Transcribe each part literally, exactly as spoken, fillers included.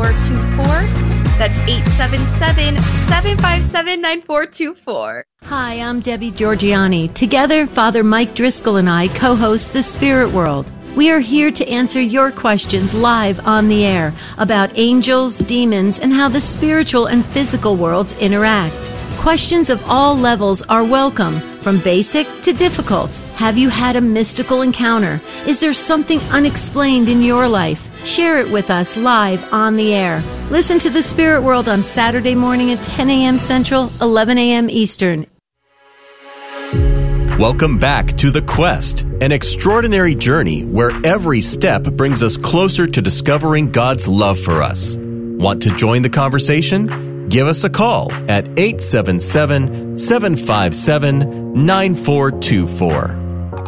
four two four. That's eight seven seven, seven five seven, nine four two four. Hi, I'm Debbie Georgiani. Together, Father Mike Driscoll and I co-host The Spirit World. We are here to answer your questions live on the air about angels, demons, and how the spiritual and physical worlds interact. Questions of all levels are welcome, from basic to difficult. Have you had a mystical encounter? Is there something unexplained in your life? Share it with us live on the air. Listen to The Spirit World on Saturday morning at ten a.m. Central, eleven a.m. Eastern. Welcome back to The Quest, an extraordinary journey where every step brings us closer to discovering God's love for us. Want to join the conversation? Give us a call at eight seven seven, seven five seven, nine four two four.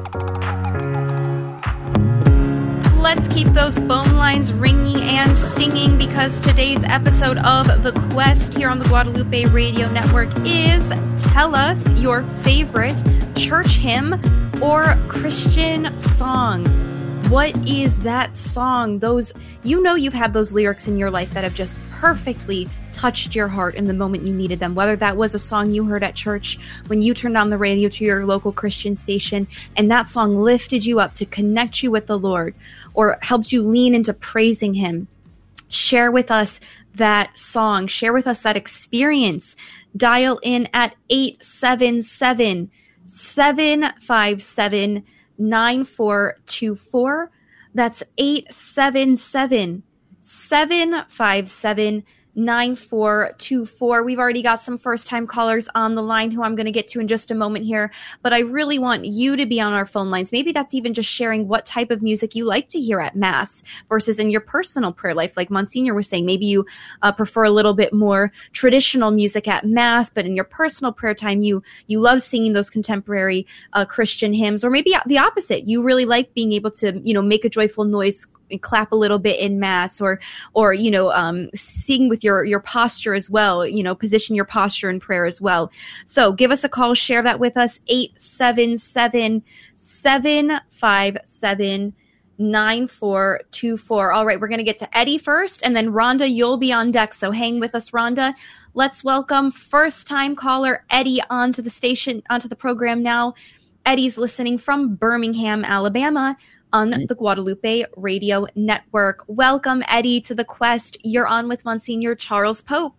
Let's keep those phone lines ringing and singing, because today's episode of The Quest here on the Guadalupe Radio Network is Tell Us Your Favorite Church Hymn or Christian Song. What is that song? Those, you know, you've had those lyrics in your life that have just perfectly touched your heart in the moment you needed them, whether that was a song you heard at church when you turned on the radio to your local Christian station and that song lifted you up to connect you with the Lord or helped you lean into praising Him. Share with us that song. Share with us that experience. Dial in at eight seven seven, seven five seven, nine four two four. That's eight seven seven, seven five seven, nine four two four. We've already got some first-time callers on the line who I'm going to get to in just a moment here, but I really want you to be on our phone lines. Maybe that's even just sharing what type of music you like to hear at Mass versus in your personal prayer life. Like Monsignor was saying, maybe you uh, prefer a little bit more traditional music at Mass, but in your personal prayer time, you you love singing those contemporary uh, Christian hymns, or maybe the opposite. You really like being able to, you know, make a joyful noise and clap a little bit in Mass, or, or, you know, um, sing with your, your posture as well, you know, position your posture in prayer as well. So give us a call, share that with us, eight seven seven, seven five seven, nine four two four. All right, we're going to get to Eddie first, and then Rhonda, you'll be on deck. So hang with us, Rhonda. Let's welcome first time caller Eddie onto the station, onto the program now. Eddie's listening from Birmingham, Alabama, on the Guadalupe Radio Network. Welcome, Eddie, to The Quest. You're on with Monsignor Charles Pope.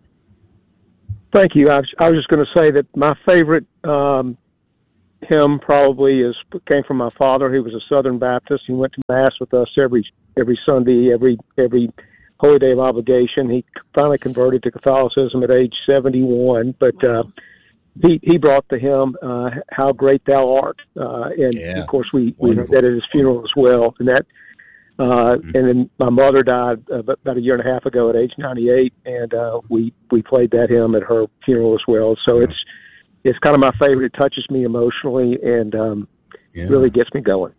Thank you. I was, I was just going to say that my favorite um, hymn probably is came from my father, who was a Southern Baptist. He went to Mass with us every every Sunday, every every Holy Day of Obligation. He finally converted to Catholicism at age seventy-one, but uh, He he brought the hymn, uh, How Great Thou Art. Uh, and, yeah. of course, we, we heard that at his funeral as well. And that, uh, mm-hmm. and then my mother died uh, about a year and a half ago at age ninety-eight, and uh, we, we played that hymn at her funeral as well. So mm-hmm. it's it's kind of my favorite. It touches me emotionally and um, yeah. really gets me going.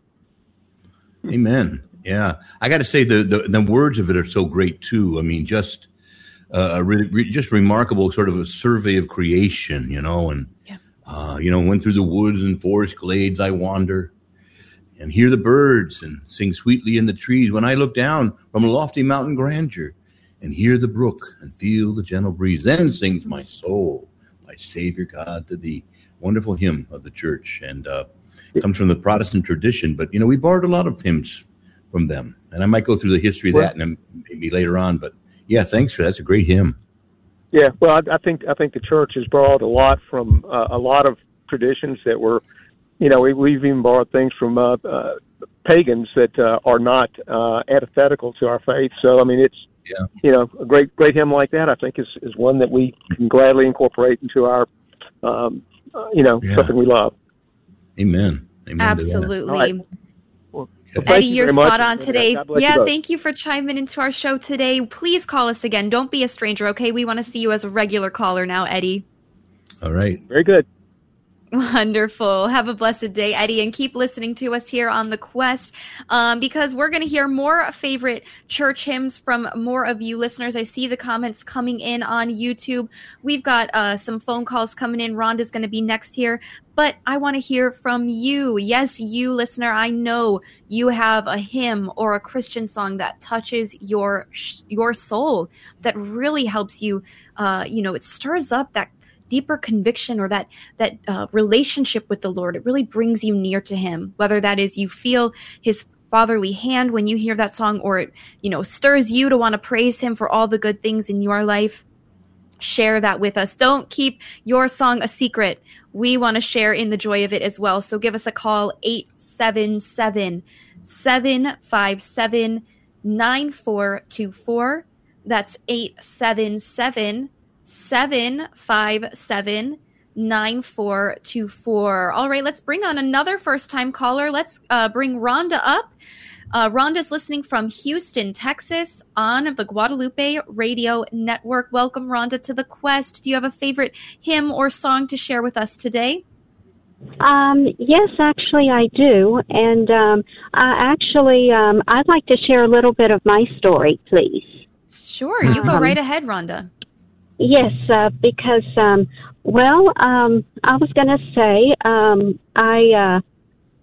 Amen. Yeah. I got to say, the, the, the words of it are so great, too. I mean, just... Uh, a re- re- just remarkable sort of a survey of creation, you know, and, yeah. uh, you know, went through the woods and forest glades I wander and hear the birds and sing sweetly in the trees when I look down from a lofty mountain grandeur and hear the brook and feel the gentle breeze. Then sings my soul, my Savior God to thee. Wonderful hymn of the church, and uh, comes from the Protestant tradition, but, you know, we borrowed a lot of hymns from them, and I might go through the history of that and maybe later on, but yeah, thanks for that. That's a great hymn. Yeah, well, I, I think I think the church has borrowed a lot from uh, a lot of traditions that were, you know, we, we've even borrowed things from uh, uh, pagans that uh, are not uh, antithetical to our faith. So, I mean, it's, yeah. you know, a great great hymn like that, I think, is, is one that we can gladly incorporate into our, um, uh, you know, yeah. something we love. Amen. Amen. Absolutely. Well, Eddie, you you're spot much. on today. Yeah, you thank you for chiming into our show today. Please call us again. Don't be a stranger, okay? We want to see you as a regular caller now, Eddie. All right. Very good. Wonderful. Have a blessed day, Eddie, and keep listening to us here on The Quest, um, because we're going to hear more favorite church hymns from more of you listeners. I see the comments coming in on YouTube. We've got uh, some phone calls coming in. Rhonda's going to be next here. but I want to hear from you. Yes, you listener, I know you have a hymn or a Christian song that touches your your soul, that really helps you, uh, you know, it stirs up that deeper conviction or that that uh, relationship with the Lord. It really brings you near to him, whether that is you feel his fatherly hand when you hear that song, or it, you know, stirs you to want to praise him for all the good things in your life. Share that with us. Don't keep your song a secret. We want to share in the joy of it as well. So give us a call, eight seven seven, seven five seven, nine four two four. That's eight seven seven, seven five seven, nine four two four. All right, let's bring on another first-time caller. Let's uh, bring Rhonda up. Uh, Rhonda's listening from Houston, Texas, on the Guadalupe Radio Network. Welcome, Rhonda, to the Quest. Do you have a favorite hymn or song to share with us today? Um, yes, actually, I do. And um, I actually, um, I'd like to share a little bit of my story, please. Sure, you go um, right ahead, Rhonda. Yes, uh, because, um, well, um, I was going to say, um, I... Uh,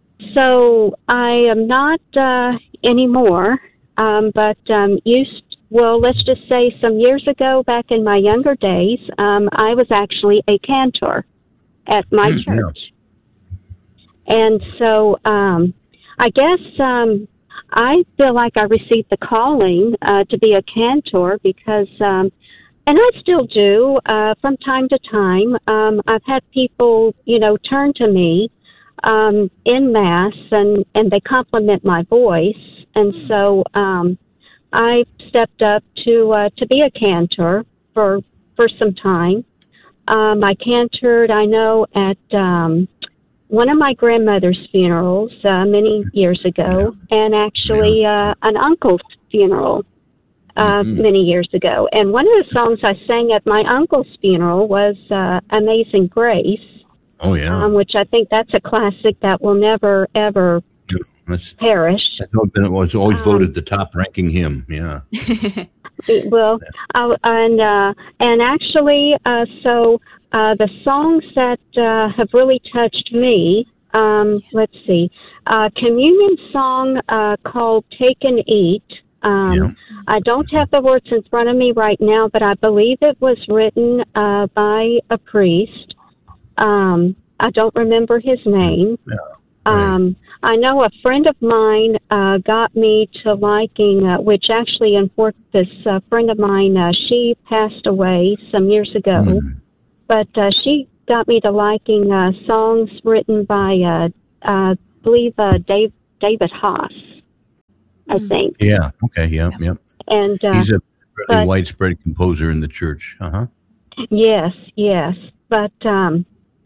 So I am not uh, anymore, um, but um, used, well, let's just say some years ago, back in my younger days, um, I was actually a cantor at my mm, church. Yeah. And so um, I guess um, I feel like I received the calling uh, to be a cantor because, um, and I still do uh, from time to time. Um, I've had people, you know, turn to me Um, in Mass, and, and they compliment my voice, and so um, I stepped up to uh, to be a cantor for for some time. Um, I cantored, I know, at um, one of my grandmother's funerals uh, many years ago, and actually uh, an uncle's funeral uh, mm-hmm. many years ago. And one of the songs I sang at my uncle's funeral was uh, "Amazing Grace." Oh, yeah. Um, which I think that's a classic that will never, ever that's, perish. That's been, it was always um, voted the top-ranking hymn, yeah. Well, uh, and uh, and actually, uh, so uh, the songs that uh, have really touched me, um, let's see, a communion song uh, called Take and Eat. Um, yeah. I don't have the words in front of me right now, but I believe it was written uh, by a priest. Um, I don't remember his name. Yeah, right. Um, I know a friend of mine uh, got me to liking, uh, which actually in Fort, this uh, friend of mine, uh, she passed away some years ago, mm. but uh, she got me to liking uh, songs written by, uh, uh, I believe, uh, Dave, David Haas, I think. Yeah, okay, yeah, yeah. And, uh, he's a really but, widespread composer in the church. Uh-huh. Yes, yes. But, um,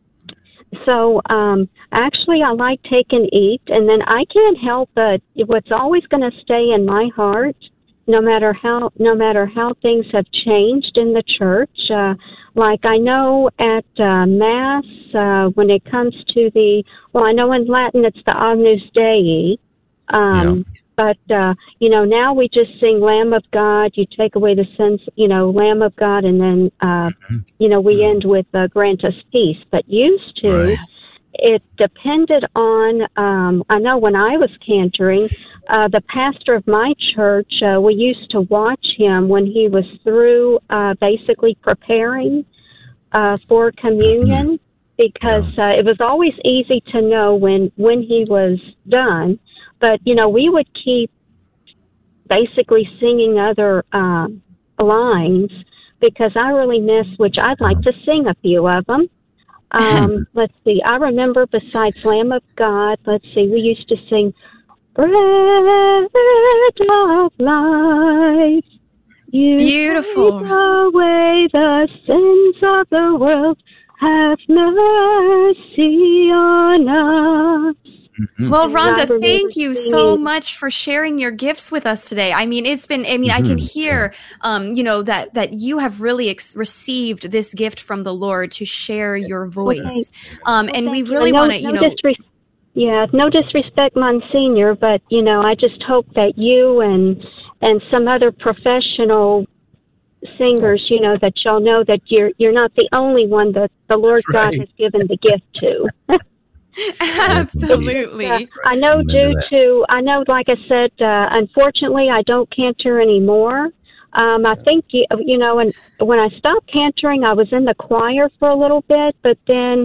So, um, actually, I like Take and Eat, and then I can't help but what's always going to stay in my heart, no matter how, no matter how things have changed in the church. Uh, like I know at uh, Mass, uh, when it comes to the, well, I know in Latin it's the Agnus Dei, um, yeah. But, uh, you know, now we just sing Lamb of God, you take away the sins, you know, Lamb of God, and then, uh, mm-hmm. you know, we end with uh, grant us peace. But used to, right. It depended on, um, I know when I was cantoring, uh, the pastor of my church, uh, we used to watch him when he was through uh, basically preparing uh, for communion, because yeah. uh, it was always easy to know when, when he was done. But, you know, we would keep basically singing other uh, lines because I really miss, which I'd like to sing a few of them. Um, let's see. I remember besides Lamb of God, let's see, we used to sing, Bread of Life. You Beautiful. Take away the sins of the world. Have mercy on us. Well, Rhonda, thank you so much for sharing your gifts with us today. I mean, it's been, I mean, I can hear, um, you know, that, that you have really ex- received this gift from the Lord to share your voice. Um, well, and we really want to, you no know. Disres- yeah, no disrespect, Monsignor, but, you know, I just hope that you and, and some other professional singers, you know, that y'all know that you're you're not the only one that the Lord That's right. God has given the gift to. Absolutely. Uh, I know Amen due to to, I know, like I said, uh, unfortunately, I don't cantor anymore. Um, I think, you, you know, and when I stopped cantering, I was in the choir for a little bit, but then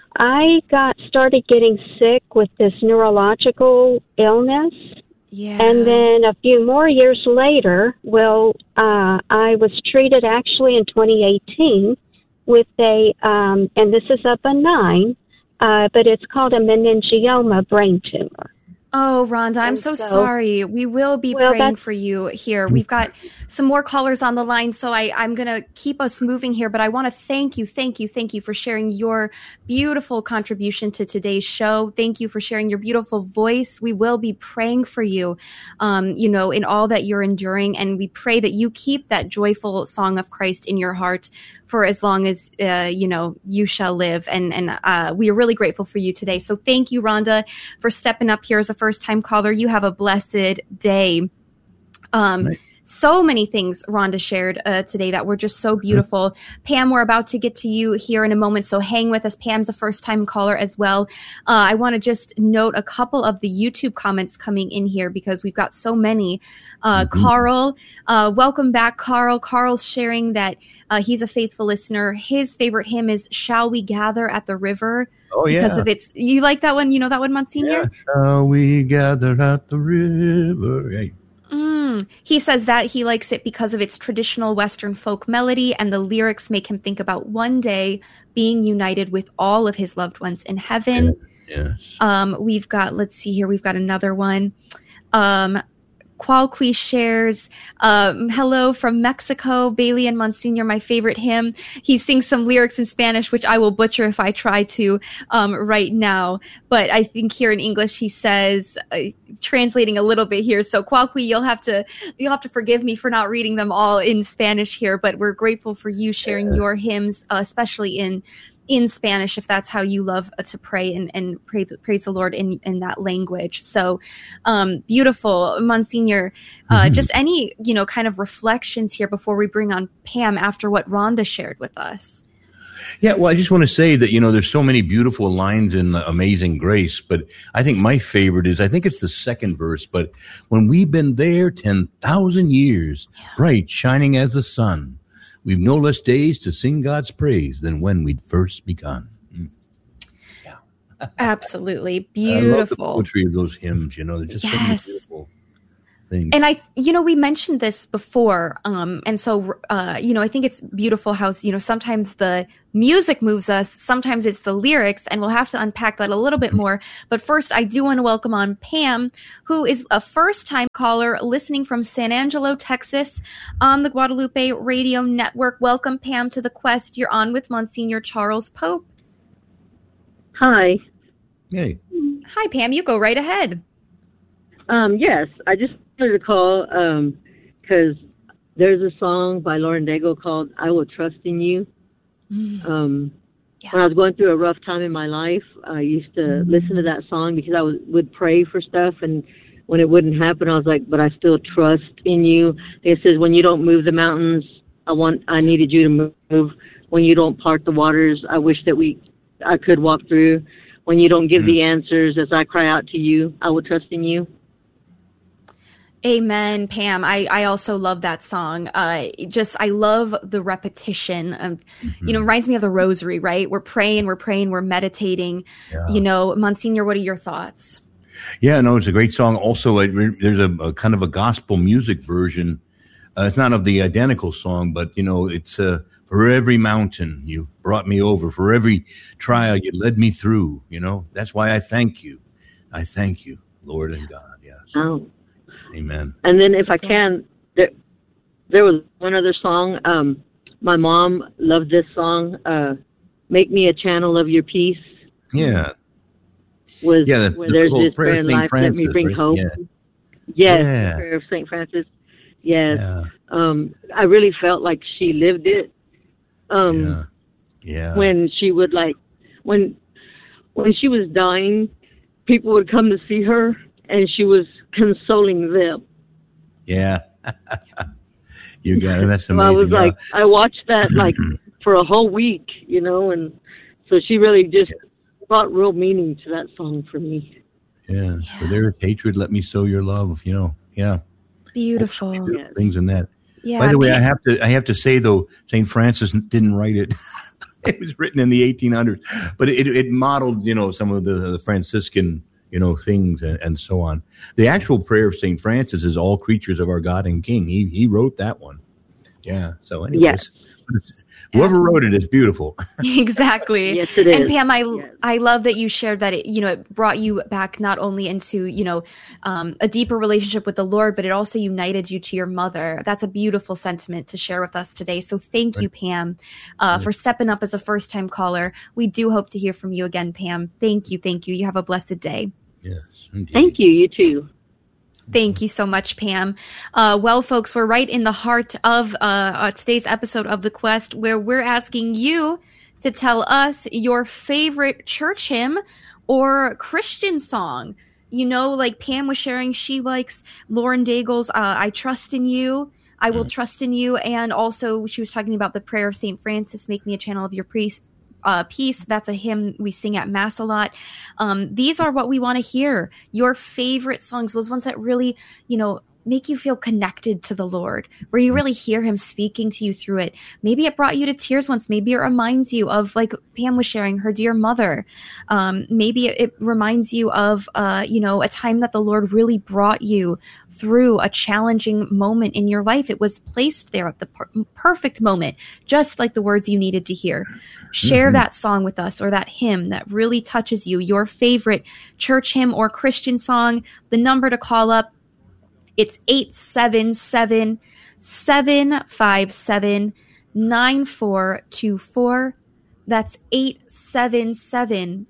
I got started getting sick with this neurological illness. Yeah. And then a few more years later, well, uh, I was treated actually in twenty eighteen with a, um, and this is a benign, uh, but it's called a meningioma brain tumor. Oh, Rhonda, I'm And so, so- sorry. We will be Well, praying that's- for you here. We've got some more callers on the line, so I, I'm going to keep us moving here. But I want to thank you, thank you, thank you for sharing your beautiful contribution to today's show. Thank you for sharing your beautiful voice. We will be praying for you, um, you know, in all that you're enduring. And we pray that you keep that joyful song of Christ in your heart for as long as, uh, you know, you shall live. And, and uh, we are really grateful for you today. So thank you, Rhonda, for stepping up here as a first-time caller. You have a blessed day. Um, Nice. So many things Rhonda shared uh, today that were just so beautiful. Mm-hmm. Pam, we're about to get to you here in a moment, so hang with us. Pam's a first-time caller as well. Uh, I want to just note a couple of the YouTube comments coming in here because we've got so many. Uh, mm-hmm. Carl, uh, welcome back, Carl. Carl's sharing that uh, he's a faithful listener. His favorite hymn is "Shall We Gather at the River?" Oh, yeah. Because of its, you like that one? You know that one, Monsignor? Yeah. Shall we gather at the river? Hey. Mm. He says that he likes it because of its traditional Western folk melody, and the lyrics make him think about one day being united with all of his loved ones in heaven. Yes. Um, we've got, let's see here, we've got another one. Um, Qualqui shares, um, hello from Mexico, Bailey and Monsignor, my favorite hymn. He sings some lyrics in Spanish, which I will butcher if I try to um, right now. But I think here in English he says, uh, translating a little bit here. So Qualqui, you'll have to you'll have to forgive me for not reading them all in Spanish here. But we're grateful for you sharing yeah. your hymns, uh, especially in. in Spanish, if that's how you love to pray and, and pray, praise the Lord in, in that language. So, um, beautiful. Monsignor, uh, mm-hmm. just any, you know, kind of reflections here before we bring on Pam after what Rhonda shared with us. Yeah, well, I just want to say that, you know, there's so many beautiful lines in Amazing Grace, but I think my favorite is, I think it's the second verse, but when we've been there ten thousand years, yeah. bright, shining as the sun, we've no less days to sing God's praise than when we'd first begun. Mm. Yeah. Absolutely. Beautiful. I love the poetry of those hymns, you know, they're just yes. so many beautiful things. And I, you know, we mentioned this before. Um, and so, uh, you know, I think it's beautiful how, you know, sometimes the music moves us, sometimes it's the lyrics, and we'll have to unpack that a little bit more. But first, I do want to welcome on Pam, who is a first-time caller listening from San Angelo, Texas, on the Guadalupe Radio Network. Welcome, Pam, to the Quest. You're on with Monsignor Charles Pope. Hi. Hey. Hi, Pam. You go right ahead. Um, yes, I just wanted to call because um, there's a song by Lauren Daigle called "I Will Trust in You." Mm. Um, yeah. When I was going through a rough time in my life, I used to mm. listen to that song because I was, would pray for stuff, and when it wouldn't happen, I was like, "But I still trust in you." It says, "When you don't move the mountains, I want, I needed you to move. When you don't part the waters, I wish that we, I could walk through. When you don't give mm. the answers, as I cry out to you, I will trust in you." Amen, Pam. I, I also love that song. Uh, just, I love the repetition of, mm-hmm. you know, reminds me of the rosary, right? We're praying, we're praying, we're meditating. Yeah. You know, Monsignor, what are your thoughts? Yeah, no, it's a great song. Also, it, there's a, a kind of a gospel music version. Uh, it's not of the identical song, but, you know, it's uh, for every mountain you brought me over, for every trial you led me through, you know. That's why I thank you. I thank you, Lord and God, yes. Oh. Amen. And then if I can, there, there was one other song. Um, my mom loved this song, uh, "Make Me a Channel of Your Peace." Yeah. Was, yeah, the, where the there's whole this prayer in life, Francis, let me bring right? hope. Yeah. Yes, yeah. the prayer of Saint Francis. Yes. Yeah. Um, I really felt like she lived it. Um, yeah. Yeah. When she would like, when, when she was dying, people would come to see her, and she was consoling them. Yeah. You got it. That's amazing. Well, I was yeah. like, I watched that like for a whole week, you know, and so she really just brought real meaning to that song for me. Yeah. yeah. So there is hatred. Let me sow your love. You know. Yeah. Beautiful. Yeah. Things in that. Yeah. By the way, I I have to I have to say though, Saint Francis didn't write it. It was written in the eighteen hundreds, but it, it modeled, you know, some of the, the Franciscan, you know, things and, and so on. The actual prayer of Saint Francis is all creatures of our God and King. He he wrote that one. Yeah. So anyways, yes. Whoever wrote it is beautiful. Exactly. Yes, it is. And Pam, I, yes. I love that you shared that it, you know, it brought you back not only into, you know, um, a deeper relationship with the Lord, but it also united you to your mother. That's a beautiful sentiment to share with us today. So thank right. you, Pam, uh, right. for stepping up as a first time caller. We do hope to hear from you again, Pam. Thank you. Thank you. You have a blessed day. Yes, indeed. Thank you. You too. Thank you so much, Pam. Uh, well, folks, we're right in the heart of uh, uh, today's episode of The Quest, where we're asking you to tell us your favorite church hymn or Christian song. You know, like Pam was sharing, she likes Lauren Daigle's uh, I Trust in You, I Will mm. Trust in You, and also she was talking about the prayer of Saint Francis, make me a channel of your priest. Uh, peace. That's a hymn we sing at Mass a lot. Um, these are what we want to hear. Your favorite songs, those ones that really, you know, make you feel connected to the Lord, where you really hear him speaking to you through it. Maybe it brought you to tears once. Maybe it reminds you of, like Pam was sharing, her dear mother. Um, maybe it, it reminds you of, uh, you know, a time that the Lord really brought you through a challenging moment in your life. It was placed there at the per- perfect moment, just like the words you needed to hear. Share mm-hmm. that song with us, or that hymn that really touches you, your favorite church hymn or Christian song. The number to call up, it's eight seven seven, seven five seven, nine four two four. That's eight seven seven,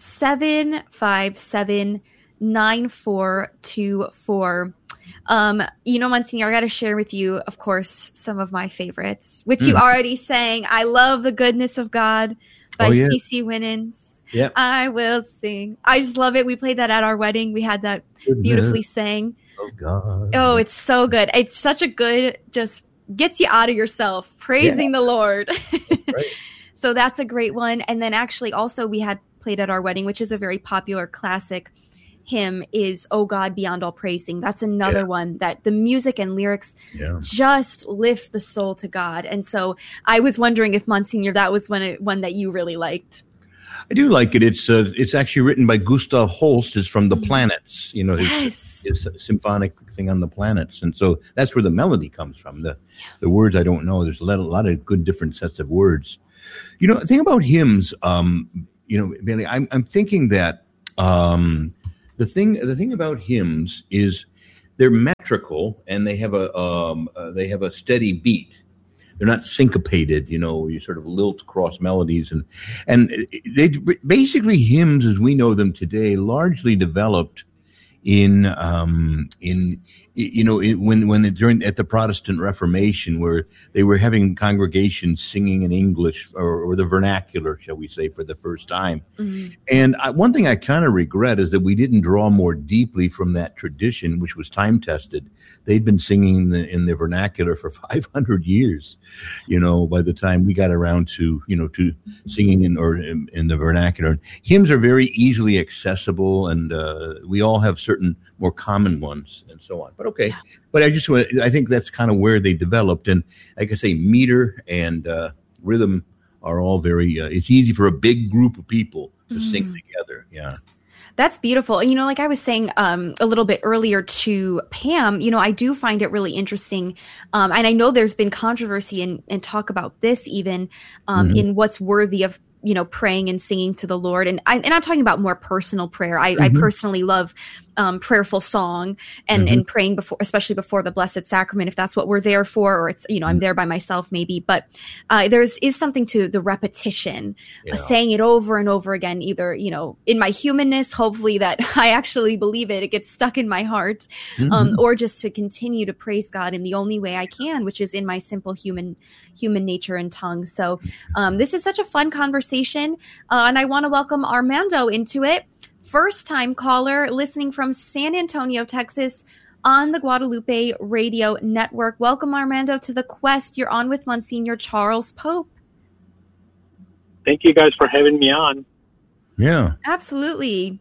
seven five seven, nine four two four. Um, you know, Monsignor, I got to share with you, of course, some of my favorites, which mm. you already sang. I love The Goodness of God by oh, yeah. C C Winans. Yep. I will sing. I just love it. We played that at our wedding. We had that Goodness. beautifully sang. Oh, God. Oh, it's so good. It's such a good, just gets you out of yourself, praising yeah. the Lord. Right. So that's a great one. And then actually also we had played at our wedding, which is a very popular classic hymn, is Oh God Beyond All Praising. That's another yeah. one that the music and lyrics yeah. just lift the soul to God. And so I was wondering if, Monsignor, that was one, one that you really liked. I do like it. It's uh, it's actually written by Gustav Holst. It's from The Planets, you know, his, yes. his symphonic thing on the planets. And so that's where the melody comes from. The the words I don't know. There's a lot, a lot of good different sets of words. You know, the thing about hymns, um, you know, Bailey, I'm, I'm thinking that um, the thing the thing about hymns is they're metrical and they have a um, uh, they have a steady beat. They're not syncopated, you know, you sort of lilt across melodies. And and they basically, hymns as we know them today largely developed in um, in you know in, when when it, during at the Protestant Reformation, where they were having congregations singing in English or, or the vernacular, shall we say, for the first time. Mm-hmm. And I, one thing I kind of regret is that we didn't draw more deeply from that tradition, which was time tested. They'd been singing in the, in the vernacular for five hundred years, you know, by the time we got around to, you know, to singing in, or in, in the vernacular. Hymns are very easily accessible, and uh, we all have certain more common ones and so on. But okay. Yeah. But I just want, I think that's kind of where they developed. And like I say, meter and uh, rhythm are all very, uh, it's easy for a big group of people to mm. sing together. Yeah. That's beautiful. And, you know, like I was saying um, a little bit earlier to Pam, you know, I do find it really interesting. Um, and I know there's been controversy and, and talk about this even um, mm-hmm. in what's worthy of, you know, praying and singing to the Lord. And I, and I'm talking about more personal prayer. I, mm-hmm. I personally love um, prayerful song and, mm-hmm. and praying before, especially before the Blessed Sacrament, if that's what we're there for, or it's, you know, I'm there by myself maybe, but uh, there's is something to the repetition, yeah. uh, saying it over and over again, either, you know, in my humanness, hopefully that I actually believe it, it gets stuck in my heart, mm-hmm. um, or just to continue to praise God in the only way I can, which is in my simple human, human nature and tongue. So um, this is such a fun conversation, uh, and I want to welcome Armando into it. First time caller listening from San Antonio, Texas. on the Guadalupe Radio Network. Welcome, Armando, to the Quest. You're on with Monsignor Charles Pope. Thank you guys for having me on. Yeah. Absolutely.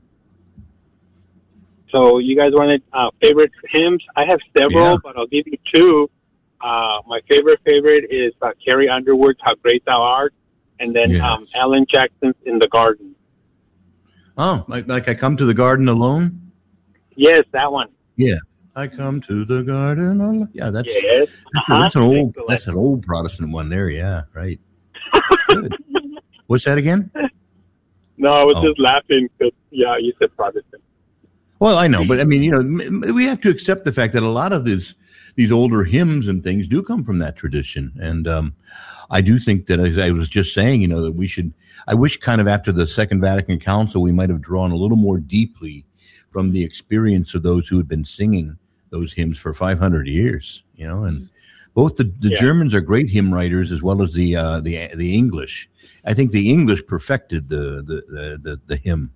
So you guys wanted uh, favorite hymns? I have several, Yeah. but I'll give you two. Uh, my favorite favorite is uh, Carrie Underwood's "How Great Thou Art," and then Yes. um, Alan Jackson's "In the Garden." Oh, like, like I come to the garden alone? Yes, that one. Yeah. I come to the garden alone. Yeah, that's, Yes. that's, Uh-huh. that's an old Excellent. that's an old Protestant one there. Yeah, right. Good. What's that again? No, I was Oh. just laughing because, yeah, you said Protestant. Well, I know, but I mean, you know, m- we have to accept the fact that a lot of these these older hymns and things do come from that tradition, and um, I do think that, as I was just saying, you know, that we should. I wish, kind of after the Second Vatican Council, we might have drawn a little more deeply from the experience of those who had been singing those hymns for five hundred years. You know, and both the, the Yeah. Germans are great hymn writers as well as the uh, the the English. I think the English perfected the the the, the, the hymn.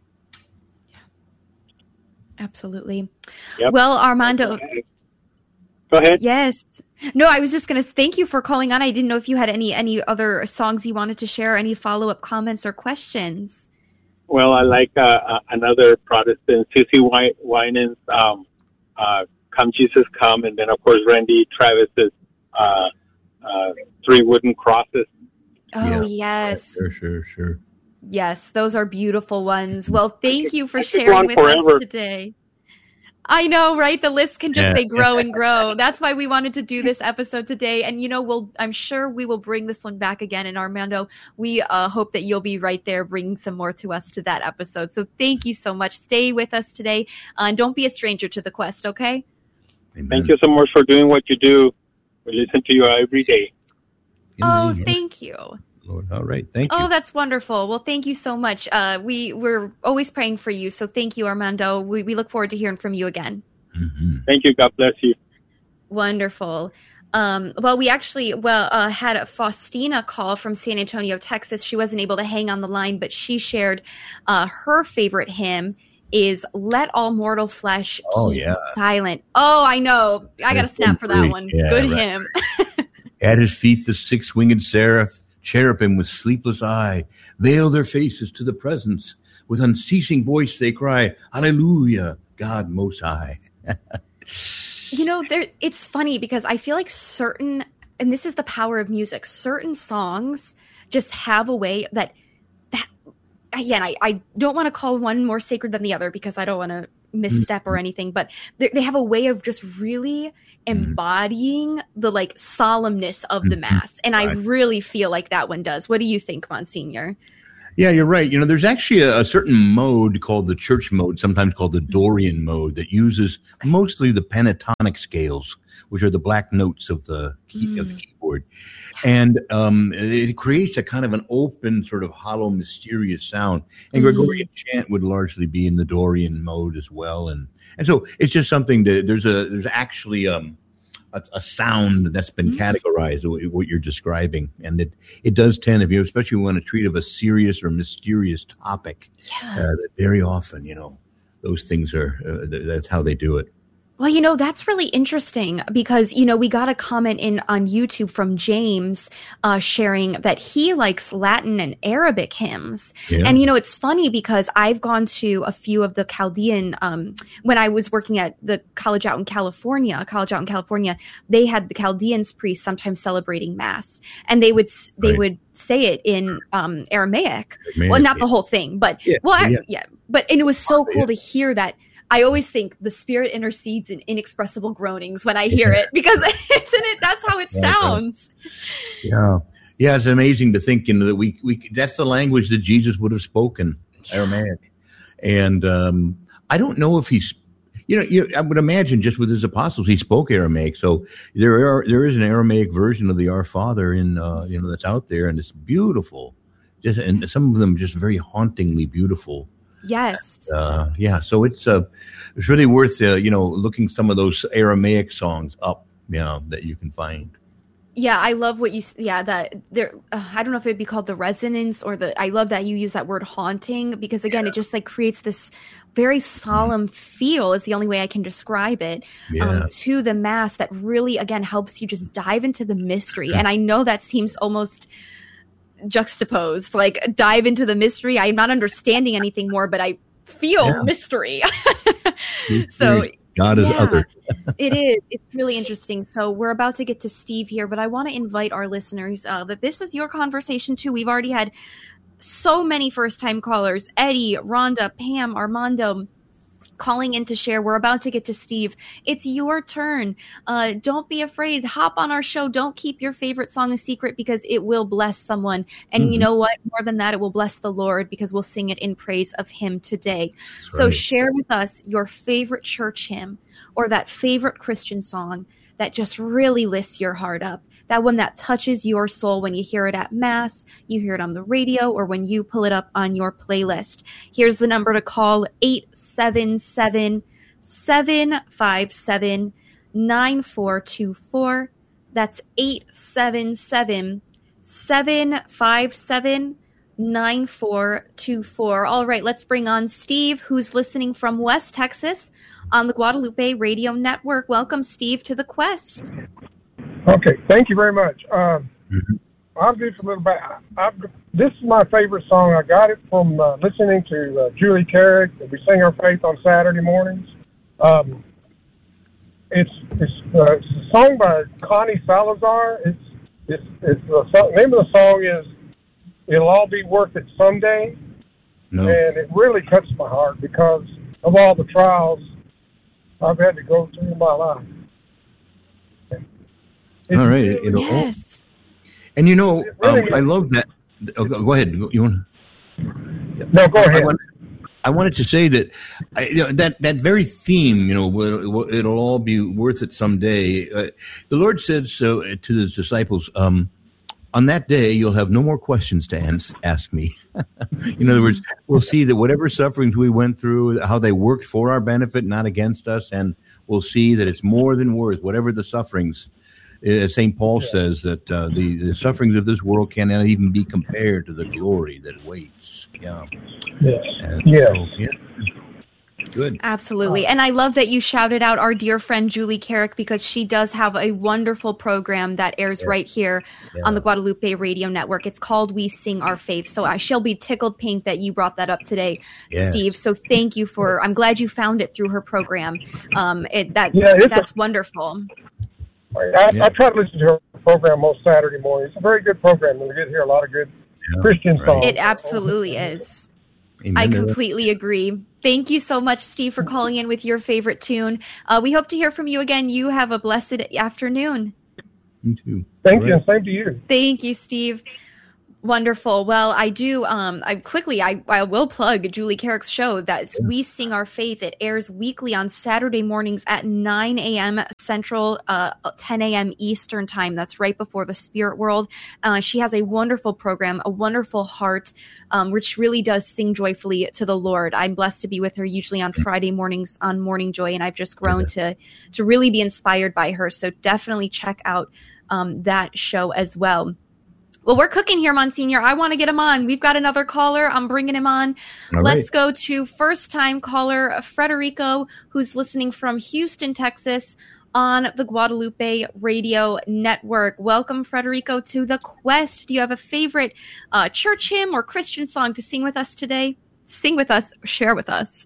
Absolutely. Yep. Well, Armando, Go ahead. yes. No, I was just going to thank you for calling on. I didn't know if you had any any other songs you wanted to share, any follow-up comments or questions. Well, I like uh, uh, another Protestant, Susie Wy- Winans, um, uh, "Come Jesus Come," and then, of course, Randy Travis's uh, uh, Three Wooden Crosses. Oh, Yeah. yes. Sure, sure, sure. Yes, those are beautiful ones. Well, thank you for I could go sharing on with forever. us today. I know, right? The list can just Yeah. they grow and grow. That's why we wanted to do this episode today. And you know, we'll I'm sure we will bring this one back again. And Armando, we uh, hope that you'll be right there bringing some more to us to that episode. So thank you so much. Stay with us today, uh, and don't be a stranger to the Quest. Okay? Amen. Thank you so much for doing what you do. We listen to you every day. Oh, Indeed. thank you. Lord. All right. Thank you. Oh, that's wonderful. Well, thank you so much. Uh, we we're always praying for you. So thank you, Armando. We we look forward to hearing from you again. Mm-hmm. Thank you. God bless you. Wonderful. Um, well, we actually well uh, had a Faustina call from San Antonio, Texas. She wasn't able to hang on the line, but she shared uh, her favorite hymn is "Let All Mortal Flesh Oh, Keep yeah. Silent." Oh, I know. I got to That's snap for that great. one. Yeah, Good right. hymn. At his feet, the six-winged seraph, cherubim with sleepless eye, veil their faces to the presence. With unceasing voice they cry, Hallelujah, God Most High. You know, there it's funny because I feel like certain, and this is the power of music, certain songs just have a way that, that again, I, I don't want to call one more sacred than the other because I don't want to misstep or anything, but they, they have a way of just really embodying the like solemnness of the Mass. And I Right. really feel like that one does. What do you think, Monsignor? Yeah, you're right. You know, there's actually a, a certain mode called the church mode, sometimes called the Dorian mode, that uses mostly the pentatonic scales, which are the black notes of the key, of the keyboard, and um, it creates a kind of an open, sort of hollow, mysterious sound. And Gregorian chant would largely be in the Dorian mode as well, and and so it's just something that there's a there's actually um. A, a sound that's been categorized, what, what you're describing, and it it does tend, if you especially want to treat of a serious or mysterious topic, Yeah. uh, that very often, you know, those things are uh, th- that's how they do it. Well, you know, that's really interesting because, you know, we got a comment in on YouTube from James uh, sharing that he likes Latin and Arabic hymns. Yeah. And, you know, it's funny because I've gone to a few of the Chaldean, um, when I was working at the college out in California, college out in California, they had the Chaldeans priests sometimes celebrating Mass, and they would, s- they Right. would say it in um, Aramaic. Aramaic, Well, not yeah. the whole thing, but, Yeah, well, I, yeah. yeah. But, and it was so cool Yeah. to hear that. I always think the Spirit intercedes in inexpressible groanings when I hear it because isn't it? That's how it Yeah. sounds. Yeah, yeah, it's amazing to think, you know, that we we that's the language that Jesus would have spoken, Aramaic, and um, I don't know if he's. You know, you, I would imagine just with his apostles, he spoke Aramaic. So there are there is an Aramaic version of the Our Father in uh, you know that's out there, and it's beautiful. Just and some of them just very hauntingly beautiful. Yes. Uh, yeah, so it's uh, it's really worth uh, you know looking some of those Aramaic songs up, you know, that you can find. Yeah, I love what you, yeah, that there, uh, I don't know if it'd be called the resonance or the, I love that you use that word haunting, because again, yeah. it just like creates this very solemn mm. feel is the only way I can describe it yeah. um, to the Mass that really, again, helps you just dive into the mystery. And I know that seems almost juxtaposed, like dive into the mystery. I'm not understanding anything more, but I feel yeah. mystery. So God is yeah, other. It is. It's really interesting. So we're about to get to Steve here, but I want to invite our listeners uh, that this is your conversation too. We've already had so many first-time callers, Eddie, Rhonda, Pam, Armando, calling in to share. We're about to get to Steve. It's your turn. Uh, don't be afraid. Hop on our show. Don't keep your favorite song a secret, because it will bless someone. And mm-hmm. you know what? More than that, it will bless the Lord, because we'll sing it in praise of him today. That's so right. Share with us your favorite church hymn or that favorite Christian song that just really lifts your heart up. That one that touches your soul when you hear it at Mass, you hear it on the radio, or when you pull it up on your playlist. Here's the number to call, eight seven seven, seven five seven, nine four two four. That's eight seven seven, seven five seven, nine four two four. All right, let's bring on Steve, who's listening from West Texas on the Guadalupe Radio Network. Welcome, Steve, to the Quest. Okay, thank you very much. Um, mm-hmm. I'll give you a little bit. I've, this is my favorite song. I got it from uh, listening to uh, Julie Carrick. We sing our faith on Saturday mornings. Um, it's it's, uh, it's a song by Connie Salazar. It's it's it's the song, name of the song is "It'll All Be Worth It Someday," no. and it really touched my heart because of all the trials I've had to go through in my life. All right. It'll, yes. And you know, um, I love that. Oh, go ahead. You want? No, go ahead. I wanted, I wanted to say that I, you know, that that very theme, you know, will, it'll all be worth it someday. Uh, the Lord said so to His disciples. Um, on that day, you'll have no more questions to ans- ask me. In other words, we'll see that whatever sufferings we went through, how they worked for our benefit, not against us, and we'll see that it's more than worth whatever the sufferings. As Saint Paul yeah. says that uh, the, the sufferings of this world cannot even be compared to the glory that awaits. Yeah. Yes. And yes. So, yeah. Good. Absolutely. And I love that you shouted out our dear friend Julie Carrick, because she does have a wonderful program that airs yeah. right here yeah. on the Guadalupe Radio Network. It's called We Sing Our Faith. So I shall be tickled pink that you brought that up today, yes. Steve. So thank you for, I'm glad you found it through her program. Um, it, that yeah, That's a- wonderful. I, yeah. I try to listen to her program most Saturday mornings. It's a very good program, and we get to hear a lot of good yeah, Christian right. songs. It absolutely is. Amen. I completely agree. Thank you so much, Steve, for calling in with your favorite tune. Uh, we hope to hear from you again. You have a blessed afternoon. You too. Thank you, and same to you. Thank you, Steve. Wonderful. Well, I do, um, I quickly, I, I will plug Julie Carrick's show. That's We Sing Our Faith. It airs weekly on Saturday mornings at nine a.m. Central, uh, ten a.m. Eastern time. That's right before the Spirit World. Uh, she has a wonderful program, a wonderful heart, um, which really does sing joyfully to the Lord. I'm blessed to be with her usually on Friday mornings on Morning Joy, and I've just grown to, to really be inspired by her. So definitely check out, um, that show as well. Well, we're cooking here, Monsignor. I want to get him on. We've got another caller. I'm bringing him on. All Let's right. go to first-time caller Frederico, who's listening from Houston, Texas, on the Guadalupe Radio Network. Welcome, Frederico, to the Quest. Do you have a favorite uh, church hymn or Christian song to sing with us today? Sing with us, share with us.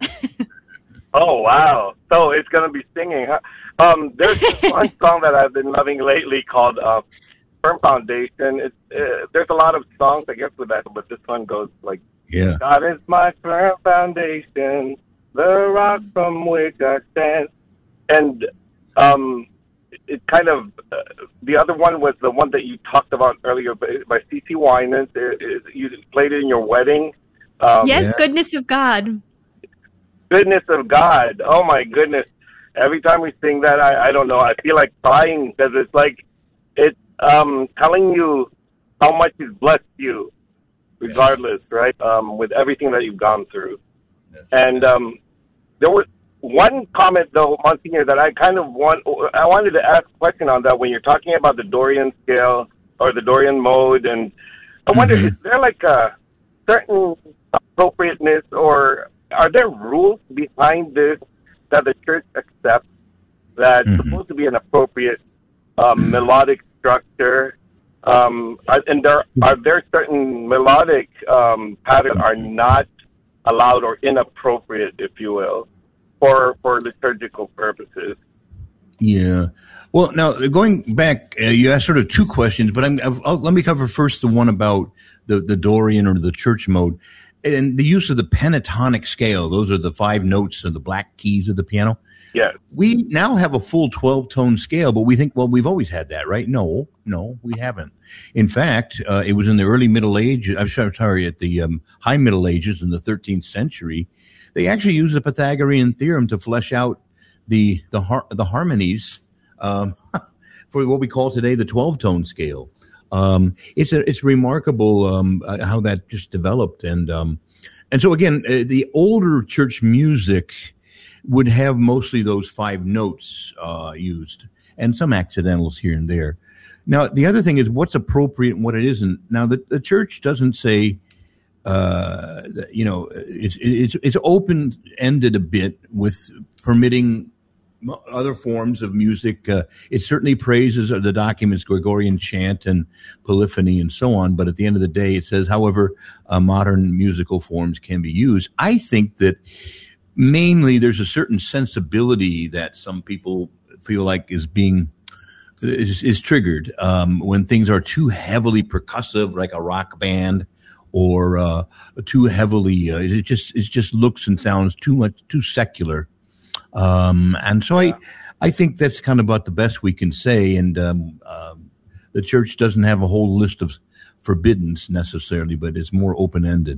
Oh, wow. So it's going to be singing, huh? Um, there's this one song that I've been loving lately called... Uh, Firm Foundation. It's, uh, there's a lot of songs, I guess, with that, but this one goes like, yeah. God is my firm foundation, the rock from which I stand. And um, it, it kind of, uh, the other one was the one that you talked about earlier by, by C C Winans. It, it, you played it in your wedding. Um, yes, yeah. Goodness of God. Goodness of God. Oh, my goodness. Every time we sing that, I, I don't know, I feel like crying because it's like, it's, Um, telling you how much He's blessed you, regardless, yes. right? Um, with everything that you've gone through. Yes. And um, there was one comment, though, Monsignor, that I kind of want, I wanted to ask a question on that when you're talking about the Dorian scale or the Dorian mode. And I wonder, mm-hmm. is there like a certain appropriateness, or are there rules behind this that the church accepts that's mm-hmm. supposed to be an appropriate um, melodic structure? Um, and there are there certain melodic um, patterns are not allowed or inappropriate, if you will, for for liturgical purposes? Yeah. Well, now going back, uh, you asked sort of two questions, but I'm, I'll, let me cover first the one about the, the Dorian or the church mode and the use of the pentatonic scale. Those are the five notes of the black keys of the piano. Yeah. We now have a full twelve tone scale, but we think, well, we've always had that, right? No, no, we haven't. In fact, uh, it was in the early Middle Ages. I'm sorry, at the um, high Middle Ages in the thirteenth century, they actually used the Pythagorean theorem to flesh out the the har- the harmonies um, for what we call today the twelve tone scale. Um, it's a, it's remarkable um, uh, how that just developed, and um, and so again, uh, the older church music would have mostly those five notes uh, used, and some accidentals here and there. Now, the other thing is what's appropriate and what it isn't. Now, the, the church doesn't say, uh, you know, it's it's it's open ended a bit with permitting other forms of music. Uh, it certainly praises the documents Gregorian chant and polyphony and so on. But at the end of the day, it says, however, uh, modern musical forms can be used. I think that mainly there's a certain sensibility that some people feel like is being is, is triggered um, when things are too heavily percussive, like a rock band, or uh, too heavily. Uh, it just it just looks and sounds too much too secular. Um, and so yeah. I, I think that's kind of about the best we can say. And, um, um, the church doesn't have a whole list of forbiddens necessarily, but it's more open-ended.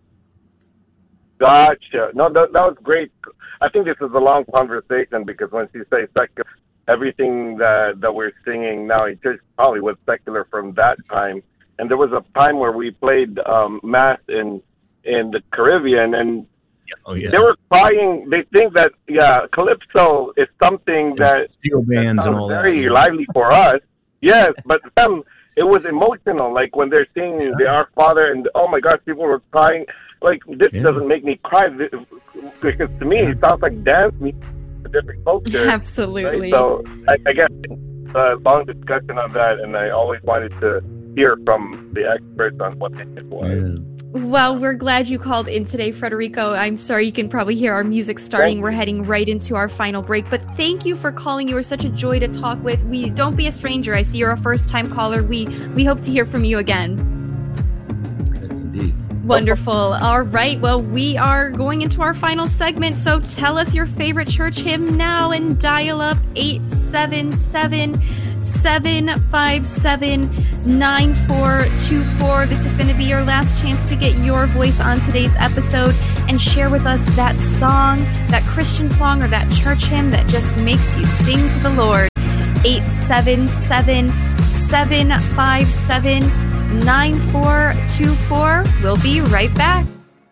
Gotcha. No, that, that was great. I think this is a long conversation because once you say secular, everything that, that we're singing now in church probably was secular from that time. And there was a time where we played, um, mass in, in the Caribbean, and Oh, yeah. they were crying. They think that, yeah, calypso is something that, steel bands that and all very that. lively for us. Yes, but them, it was emotional. Like when they're singing yeah. the Our Father, and oh my gosh, people were crying. Like this yeah. doesn't make me cry because to me it sounds like dance music, a different culture. Absolutely. Right? So I, I guess a long discussion on that, and I always wanted to hear from the experts on what they think was. Yeah. Well, we're glad you called in today, Federico. I'm sorry you can probably hear our music starting. We're heading right into our final break. But thank you for calling. You were such a joy to talk with. We don't be a stranger. I see you're a first-time caller. We we hope to hear from you again. Indeed. Wonderful. All right. Well, we are going into our final segment. So tell us your favorite church hymn now and dial up eight seven seven, seven five seven, nine four two four. This is going to be your last chance to get your voice on today's episode and share with us that song, that Christian song or that church hymn that just makes you sing to the Lord. eight seven seven, seven five seven, nine four two four. We'll be right back.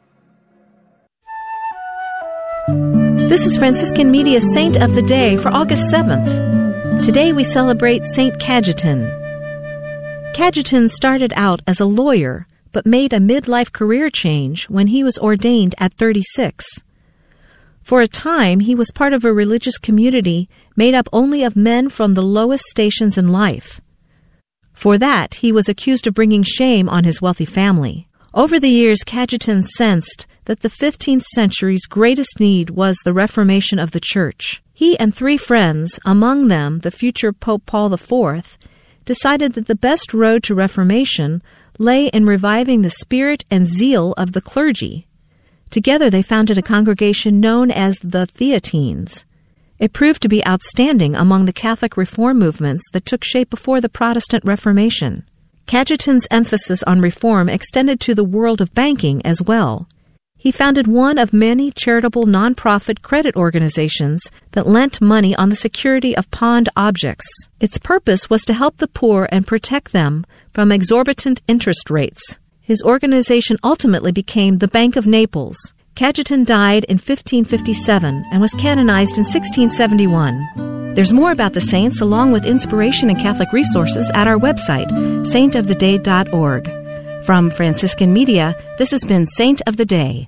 This is Franciscan Media's Saint of the Day for August seventh. Today we celebrate Saint Cajetan. Cajetan started out as a lawyer, but made a midlife career change when he was ordained at thirty-six. For a time, he was part of a religious community made up only of men from the lowest stations in life. For that, he was accused of bringing shame on his wealthy family. Over the years, Cajetan sensed that the fifteenth century's greatest need was the reformation of the Church. He and three friends, among them the future Pope Paul the Fourth, decided that the best road to reformation lay in reviving the spirit and zeal of the clergy. Together they founded a congregation known as the Theatines. It proved to be outstanding among the Catholic reform movements that took shape before the Protestant Reformation. Cajetan's emphasis on reform extended to the world of banking as well. He founded one of many charitable nonprofit credit organizations that lent money on the security of pawned objects. Its purpose was to help the poor and protect them from exorbitant interest rates. His organization ultimately became the Bank of Naples, Cajetan died in fifteen fifty-seven and was canonized in sixteen seventy-one. There's more about the saints along with inspiration and Catholic resources at our website, saint of the day dot org. From Franciscan Media, this has been Saint of the Day.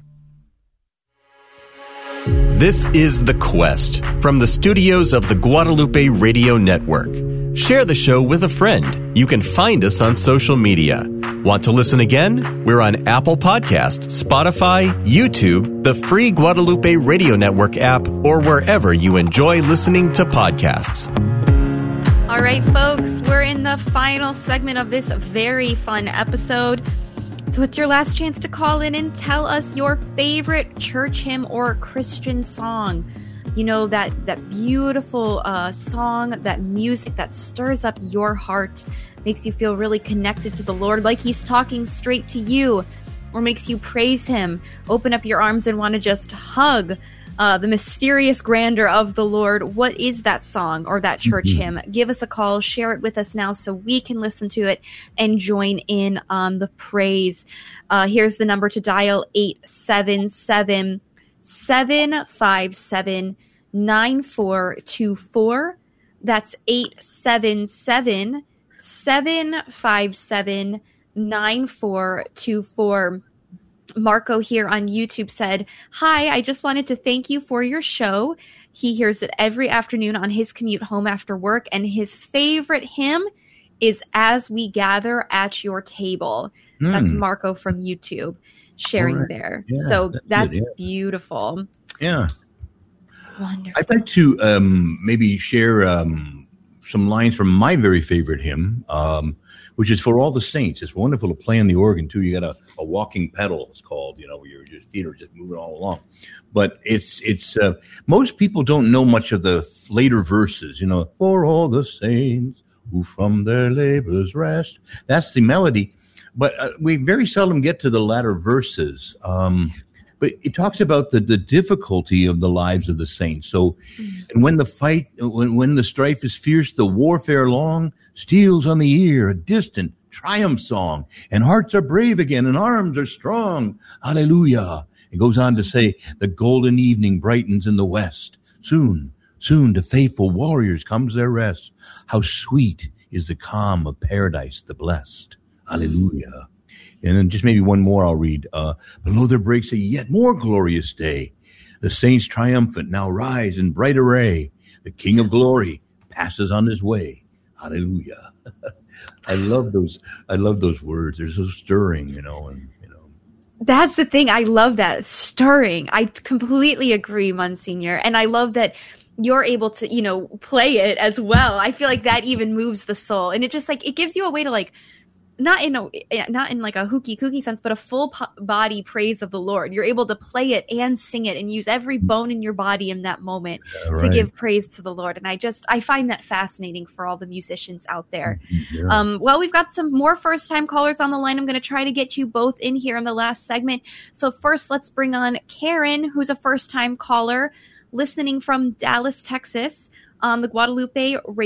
This is The Quest from the studios of the Guadalupe Radio Network. Share the show with a friend. You can find us on social media. Want to listen again? We're on Apple Podcast, Spotify, YouTube, the free Guadalupe Radio Network app, or wherever you enjoy listening to podcasts. All right, folks, we're in the final segment of this very fun episode. So it's your last chance to call in and tell us your favorite church hymn or Christian song. You know, that, that beautiful uh, song, that music that stirs up your heart, makes you feel really connected to the Lord, like he's talking straight to you, or makes you praise him, open up your arms and want to just hug uh, the mysterious grandeur of the Lord. What is that song or that church mm-hmm. hymn? Give us a call, share it with us now so we can listen to it and join in on the praise. Uh, here's the number to dial, eight seven seven, seven five seven, nine four two four. That's eight seven seven, seven five seven, nine four two four. Marco here on YouTube said, "Hi, I just wanted to thank you for your show. He hears it every afternoon on his commute home after work, and his favorite hymn is As We Gather at Your Table." Mm. That's Marco from YouTube sharing right. there. Yeah, so that's, that's good, yeah. beautiful. Yeah. Wonderful. I'd like to um, maybe share um, some lines from my very favorite hymn, um, which is For All the Saints. It's wonderful to play on the organ, too. You got a, a walking pedal, it's called, you know, where your feet are just moving all along. But it's, it's uh, most people don't know much of the later verses, you know, for all the saints who from their labors rest. That's the melody. But uh, we very seldom get to the latter verses. Um But it talks about the, the difficulty of the lives of the saints. So, and when the fight, when, when the strife is fierce, the warfare long, steals on the ear a distant triumph song, and hearts are brave again, and arms are strong. Hallelujah. It goes on to say, the golden evening brightens in the west. Soon, soon to faithful warriors comes their rest. How sweet is the calm of paradise, the blessed. Hallelujah. And then just maybe one more I'll read. Uh, below there breaks a yet more glorious day. The saints triumphant now rise in bright array. The King of glory passes on his way. Hallelujah. I love those. I love those words. They're so stirring, you know, and, you know. That's the thing. I love that. It's stirring. I completely agree, Monsignor. And I love that you're able to, you know, play it as well. I feel like that even moves the soul. And it just like, it gives you a way to like, not in a not in like a hooky kooky sense, but a full po- body praise of the Lord. You're able to play it and sing it and use every bone in your body in that moment yeah, right. to give praise to the Lord. And I just I find that fascinating for all the musicians out there. Yeah. Um, well, we've got some more first time callers on the line. I'm going to try to get you both in here in the last segment. So first, let's bring on Karen, who's a first time caller listening from Dallas, Texas, on the Guadalupe Radio.